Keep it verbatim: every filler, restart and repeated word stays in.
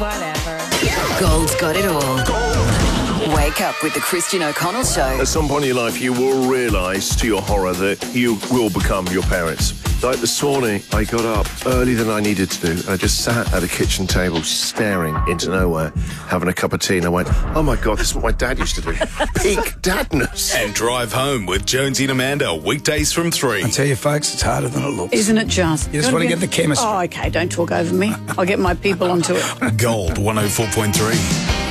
Whatever. Gold's got it all. Gold. Wake up with the Christian O'Connell Show. At some point in your life, you will realise, to your horror, that you will become your parents. Like this morning, I got up earlier than I needed to do. I just sat at a kitchen table staring into nowhere, having a cup of tea, and I went, oh my God, this is what my dad used to do. Peak dadness. And drive home with Jonesy and Amanda, weekdays from three. I tell you, folks, it's harder than it looks. Isn't it just? You just want to get the chemistry. Oh, okay, don't talk over me. I'll get my people onto it. Gold one oh four point three.